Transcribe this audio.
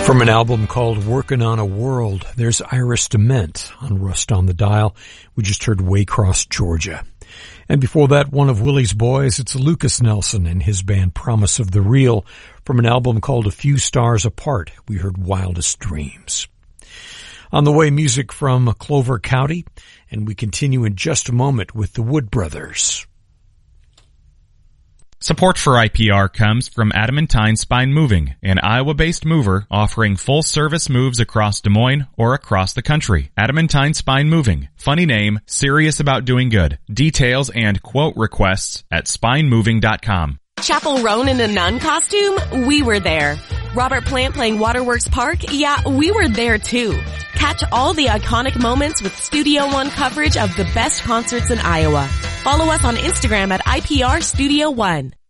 From an album called Workin' on a World, there's Iris DeMent on Rust on the Dial. We just heard Waycross, Georgia. And before that, one of Willie's boys, it's Lucas Nelson and his band Promise of the Real. From an album called A Few Stars Apart, we heard Wildest Dreams. On the way, music from Clover County, and we continue in just a moment with the Wood Brothers. Support for IPR comes from Adamantine Spine Moving, an Iowa-based mover offering full-service moves across Des Moines or across the country. Adamantine Spine Moving. Funny name, serious about doing good. Details and quote requests at spinemoving.com. Chapel Roan in a nun costume? We were there. Robert Plant playing Waterworks Park? Yeah, we were there too. Catch all the iconic moments with Studio One coverage of the best concerts in Iowa. Follow us on Instagram at IPR Studio One.